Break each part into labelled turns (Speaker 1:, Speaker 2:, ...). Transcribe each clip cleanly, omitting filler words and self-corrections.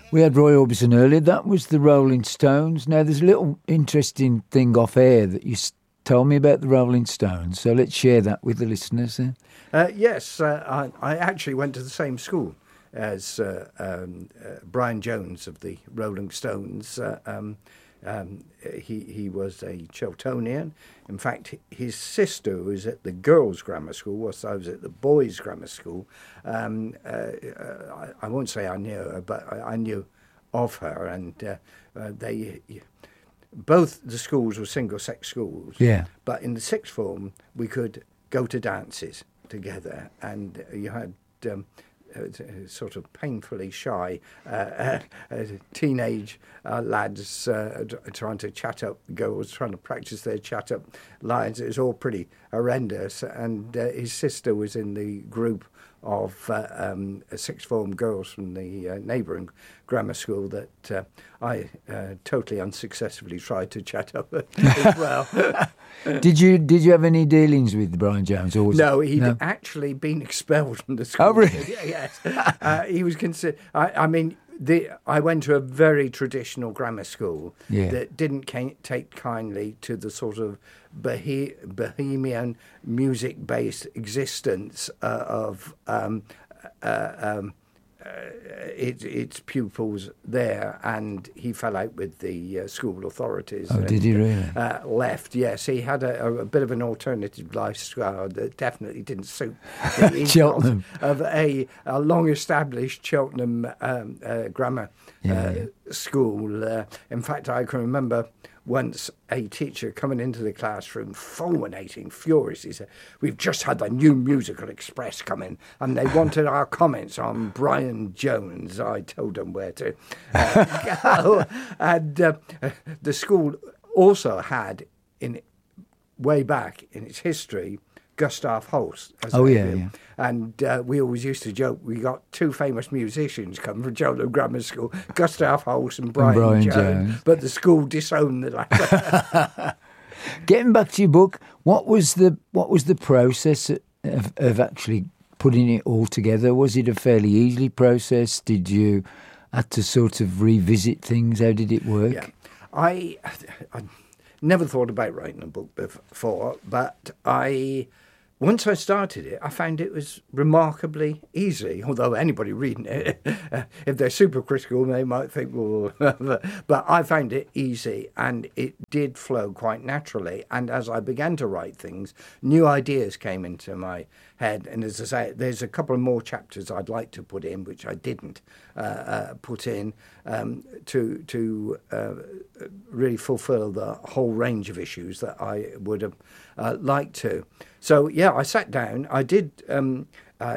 Speaker 1: We had Roy Orbison earlier. That was the Rolling Stones. Now, there's a little interesting thing off air that you told me about the Rolling Stones. So let's share that with the listeners.
Speaker 2: Yes, I actually went to the same school as Brian Jones of the Rolling Stones. He was a Chiltonian. In fact, his sister was at the girls' grammar school, whilst I was at the boys' grammar school. I won't say I knew her, but I knew of her, and both the schools were single-sex schools.
Speaker 1: Yeah.
Speaker 2: But in the sixth form, we could go to dances together, and you had sort of painfully shy teenage lads trying to chat up girls, trying to practice their chat up lines. It was all pretty horrendous, and his sister was in the group of sixth form girls from the neighbouring grammar school that I totally unsuccessfully tried to chat up as well.
Speaker 1: Did you have any dealings with Brian Jones? Or
Speaker 2: No, he'd actually been expelled from the school.
Speaker 1: Oh, really?
Speaker 2: Yes. He was considered. I went to a very traditional grammar school that didn't take kindly to the sort of bohemian music-based existence of its pupils there, and he fell out with the school authorities.
Speaker 1: Oh, did he really?
Speaker 2: Left, yes. He had a bit of an alternative lifestyle that definitely didn't suit the
Speaker 1: Cheltenham.
Speaker 2: of a long-established Cheltenham grammar school. In fact, I can remember once a teacher coming into the classroom fulminating, furious. He said, "We've just had the New Musical Express come in and they wanted our comments on Brian Jones." I told them where to go. And the school also had, way back in its history, Gustav Holst. And we always used to joke, we got two famous musicians come from Cheltenham Grammar School, Gustav Holst and Brian Jones, but the school disowned the latter.
Speaker 1: Getting back to your book, what was the process of actually putting it all together? Was it a fairly easy process? Did you have to sort of revisit things? How did it work?
Speaker 2: Yeah. I never thought about writing a book before, but once I started it, I found it was remarkably easy, although anybody reading it, if they're super critical, they might think, well, but I found it easy, and it did flow quite naturally. And as I began to write things, new ideas came into my head. And as I say, there's a couple of more chapters I'd like to put in, which I didn't put in, to really fulfill the whole range of issues that I would have liked to. So, yeah, I sat down. I did, Google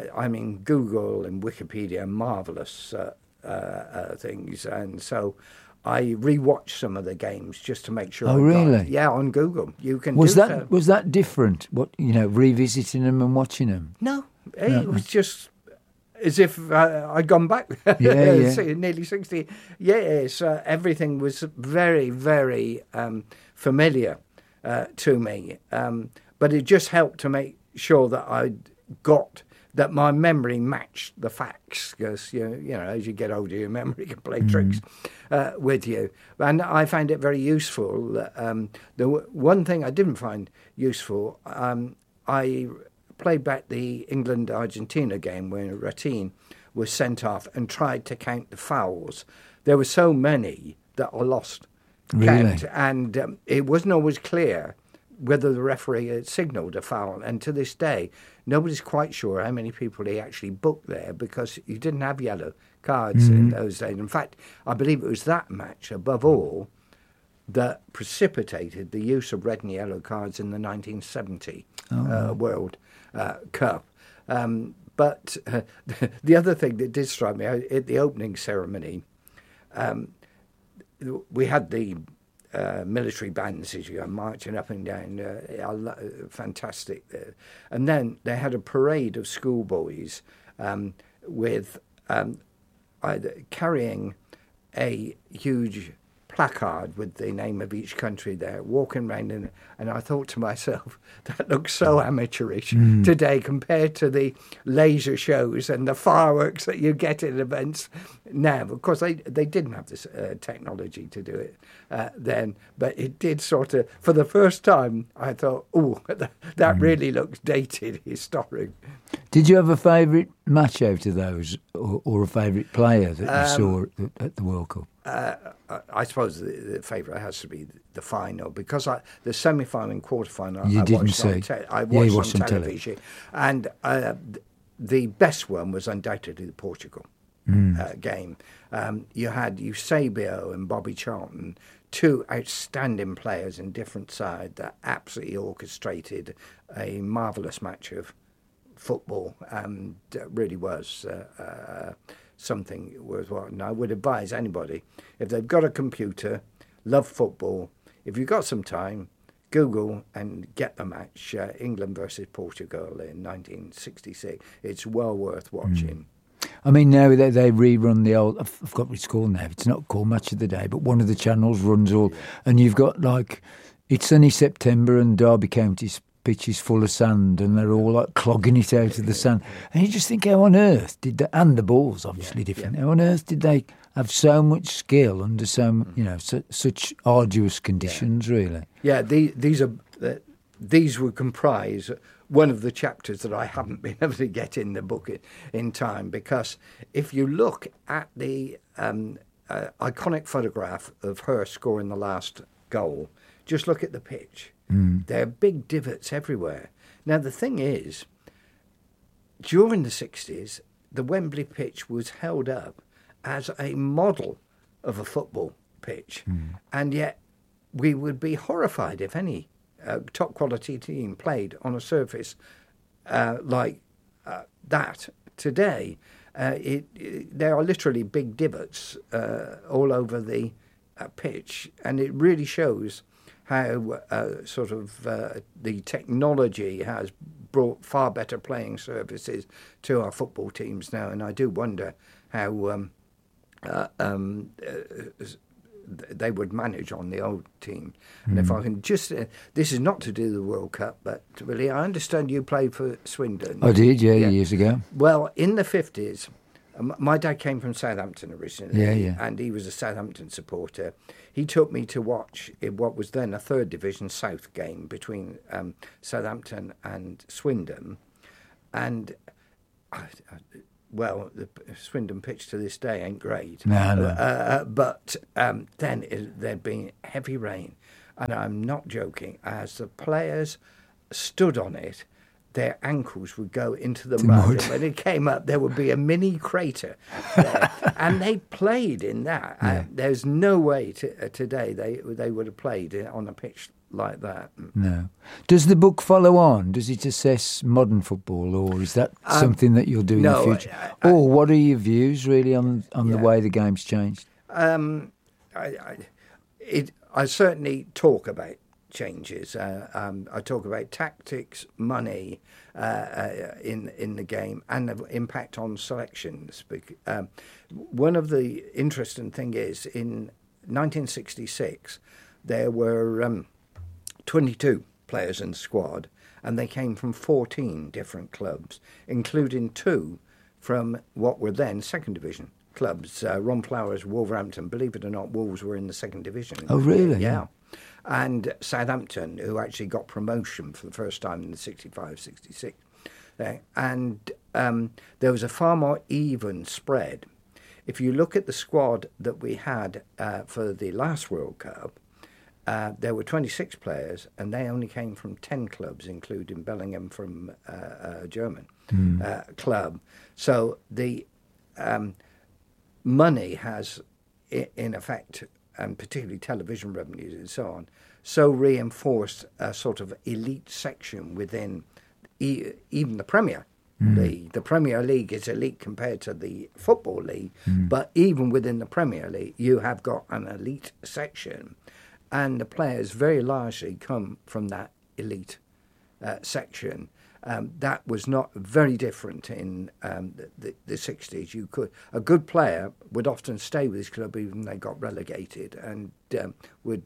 Speaker 2: and Wikipedia are marvellous things. And so I rewatched some of the games just to make sure.
Speaker 1: Oh, really?
Speaker 2: Yeah, on Google. You can
Speaker 1: Was that different? What, revisiting them and watching them?
Speaker 2: No, it was just as if I'd gone back nearly 60 years. Everything was very, very familiar to me. But it just helped to make sure that that my memory matched the facts, because as you get older, your memory can play tricks with you. And I found it very useful. The one thing I didn't find useful, I played back the England-Argentina game when Ratin was sent off and tried to count the fouls. There were so many that I lost count, and it wasn't always clear whether the referee had signalled a foul. And to this day, nobody's quite sure how many people he actually booked there, because you didn't have yellow cards in those days. In fact, I believe it was that match, above all, that precipitated the use of red and yellow cards in the 1970 World Cup. But the other thing that did strike me, at the opening ceremony, we had the military bands as you go marching up and down, fantastic. And then they had a parade of schoolboys with either carrying a huge placard with the name of each country there, walking around, and I thought to myself, that looks so amateurish today compared to the laser shows and the fireworks that you get at events now. Of course, they didn't have this technology to do it then, but it did sort of, for the first time, I thought, oh, that really looks dated, historic.
Speaker 1: Did you have a favourite match out of those, or a favourite player that you saw at the World Cup?
Speaker 2: I suppose the favourite has to be the final, because the semi-final and quarter-final I watched on television. And the best one was undoubtedly the Portugal game. You had Eusebio and Bobby Charlton, two outstanding players in different sides that absolutely orchestrated a marvellous match of football, and really was something worthwhile. And I would advise anybody, if they've got a computer, love football, if you've got some time, Google and get the match, England versus Portugal in 1966. It's well worth watching.
Speaker 1: I mean, now they rerun the old, I've forgotten what it's called now, it's not called Match of the Day, but one of the channels runs all, and you've got like, it's only September and Derby County's pitch is full of sand, and they're all like clogging it out of the sand. And you just think, how on earth did they, and the ball's obviously different, how on earth did they have so much skill under such arduous conditions, really?
Speaker 2: Yeah, these would comprise one of the chapters that I haven't been able to get in the book in time, because if you look at the iconic photograph of her scoring the last goal, just look at the pitch. There are big divots everywhere. Now, the thing is, during the 60s, the Wembley pitch was held up as a model of a football pitch. And yet we would be horrified if any top quality team played on a surface like that today. There are literally big divots all over the pitch, and it really shows how the technology has brought far better playing surfaces to our football teams now. And I do wonder how they would manage on the old team. And if I can just, this is not to do the World Cup, but really, I understand you played for Swindon.
Speaker 1: I did, yeah, years ago.
Speaker 2: Well, in the 50s, my dad came from Southampton originally,
Speaker 1: yeah.
Speaker 2: And he was a Southampton supporter. He took me to watch what was then a third division South game between Southampton and Swindon. And, well, the Swindon pitch to this day ain't great.
Speaker 1: No.
Speaker 2: But then there'd been heavy rain. And I'm not joking, as the players stood on it, their ankles would go into the mud. And when it came up, there would be a mini crater there. And they played in that.
Speaker 1: Yeah.
Speaker 2: There's no way today they would have played on a pitch like that.
Speaker 1: No. Does the book follow on? Does it assess modern football, or is that something that you'll do in the future? Or what are your views, really, on the way the game's changed?
Speaker 2: I certainly talk about changes. I talk about tactics, money in the game, and the impact on selections. One of the interesting thing is, in 1966, there were 22 players in the squad, and they came from 14 different clubs, including 2 from what were then second division clubs. Ron Flowers, Wolverhampton. Believe it or not, Wolves were in the second division.
Speaker 1: Oh, really?
Speaker 2: Yeah. And Southampton, who actually got promotion for the first time in the 65-66. And there was a far more even spread. If you look at the squad that we had for the last World Cup, there were 26 players, and they only came from 10 clubs, including Bellingham from a German club. So the money has, in effect, and particularly television revenues and so on, so reinforced a sort of elite section within even the Premier League. The Premier League is elite compared to the Football League, but even within the Premier League, you have got an elite section, and the players very largely come from that elite section. That was not very different in the 60s. A good player would often stay with his club even when they got relegated, and would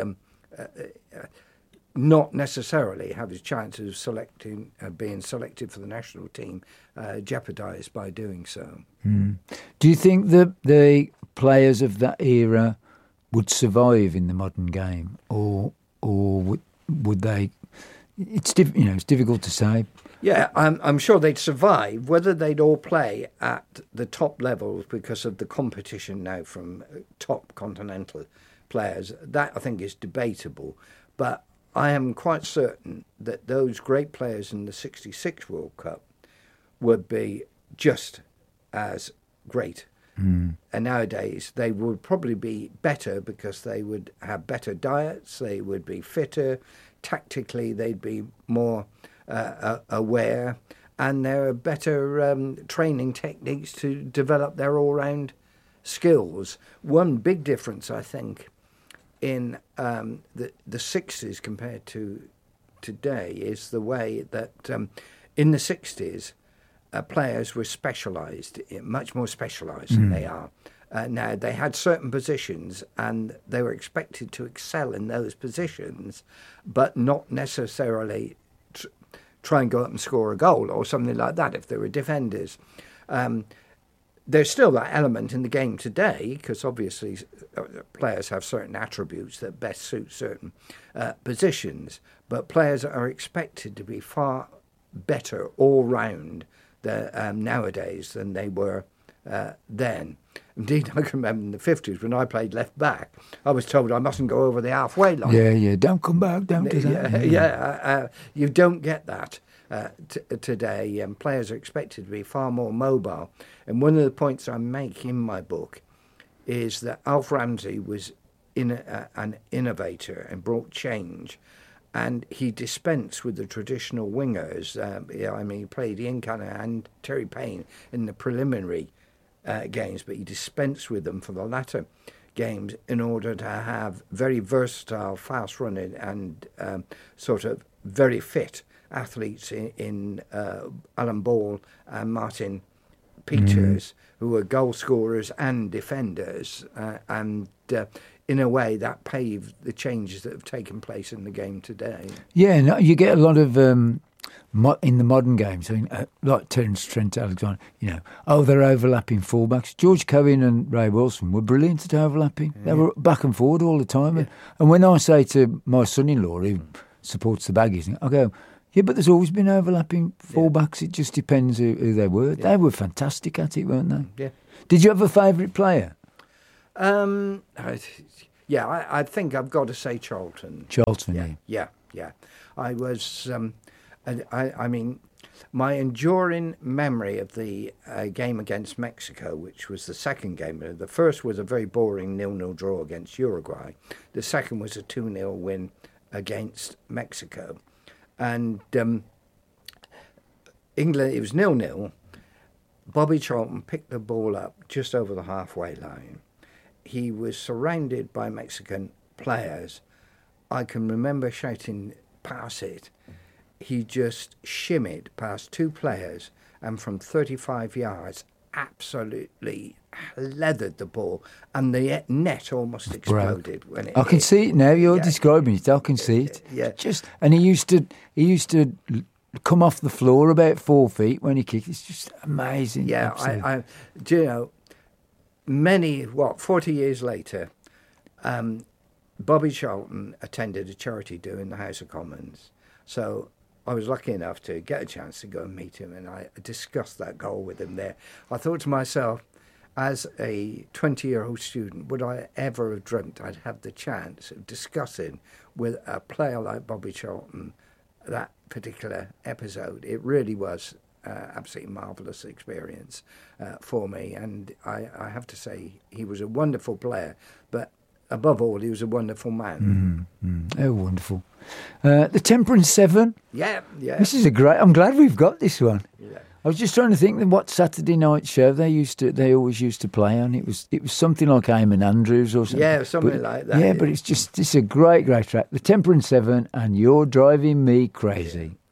Speaker 2: not necessarily have his chances of being selected for the national team jeopardised by doing so.
Speaker 1: Mm. Do you think that the players of that era would survive in the modern game, or would they? It's difficult to say.
Speaker 2: Yeah, I'm sure they'd survive. Whether they'd all play at the top levels because of the competition now from top continental players, that I think is debatable. But I am quite certain that those great players in the 66 World Cup would be just as great. Mm. And nowadays they would probably be better because they would have better diets, they would be fitter, tactically they'd be more aware, and there are better training techniques to develop their all-round skills. One big difference, I think, in the 60s compared to today is the way that in the 60s players were specialised, much more specialised than they are. Now, they had certain positions and they were expected to excel in those positions, but not necessarily try and go up and score a goal or something like that if they were defenders. There's still that element in the game today because obviously players have certain attributes that best suit certain positions, but players are expected to be far better all round nowadays than they were then. Indeed, I can remember in the 50s when I played left back, I was told I mustn't go over the halfway line.
Speaker 1: Yeah, don't come back, don't do that.
Speaker 2: You don't get that today. Players are expected to be far more mobile. And one of the points I make in my book is that Alf Ramsey was an innovator and brought change. And he dispensed with the traditional wingers. He played Ian Cunningham and Terry Payne in the preliminary games, but he dispensed with them for the latter games in order to have very versatile, fast-running and sort of very fit athletes in Alan Ball and Martin Peters, who were goal scorers and defenders, and in a way that paved the changes that have taken place in the game today.
Speaker 1: Yeah, no, you get a lot of in the modern games, like Terence Trent Alexander, they're overlapping fullbacks. George Cohen and Ray Wilson were brilliant at overlapping. Yeah. They were back and forward all the time. Yeah. And when I say to my son-in-law, who supports the Baggies, I go, yeah, but there's always been overlapping fullbacks. Yeah. It just depends who they were. Yeah. They were fantastic at it, weren't they?
Speaker 2: Yeah.
Speaker 1: Did you have a favourite player?
Speaker 2: I think I've got to say Charlton.
Speaker 1: Charlton,
Speaker 2: yeah. I was... I mean, my enduring memory of the game against Mexico, which was the second game, the first was a very boring 0-0 draw against Uruguay. The second was a 2-0 win against Mexico. And England, it was 0-0. Bobby Charlton picked the ball up just over the halfway line. He was surrounded by Mexican players. I can remember shouting, "Pass it." He just shimmied past two players and from 35 yards absolutely leathered the ball, and the net almost exploded when it
Speaker 1: I can see it now. You're describing it. I can see it.
Speaker 2: Yeah.
Speaker 1: And he used to come off the floor about 4 feet when he kicked. It's just amazing.
Speaker 2: Yeah, I do you know, 40 years later, Bobby Charlton attended a charity do in the House of Commons. So I was lucky enough to get a chance to go and meet him, and I discussed that goal with him there. I thought to myself, as a 20-year-old student, would I ever have dreamt I'd have the chance of discussing with a player like Bobby Charlton that particular episode? It really was absolutely marvellous experience for me, and I have to say he was a wonderful player, but above all, he was a wonderful man.
Speaker 1: Oh, wonderful. The Temperance 7.
Speaker 2: Yeah.
Speaker 1: This is I'm glad we've got this one.
Speaker 2: Yeah.
Speaker 1: I was just trying to think what Saturday night show they always used to play on. It was something like Eamon Andrews or something.
Speaker 2: Yeah, something like that.
Speaker 1: Yeah, but it's a great track. The Temperance 7 and You're Driving Me Crazy.
Speaker 2: Yeah.